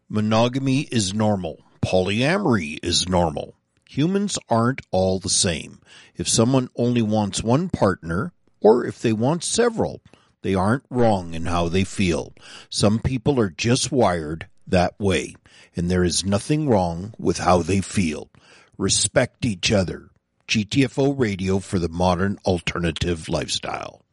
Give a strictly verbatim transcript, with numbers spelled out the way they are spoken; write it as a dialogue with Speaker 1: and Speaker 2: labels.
Speaker 1: Monogamy is normal. Polyamory is normal. Humans aren't all the same. If someone only wants one partner, or if they want several, they aren't wrong in how they feel. Some people are just wired that way, and there is nothing wrong with how they feel. Respect each other. G T F O Radio for the modern alternative lifestyle.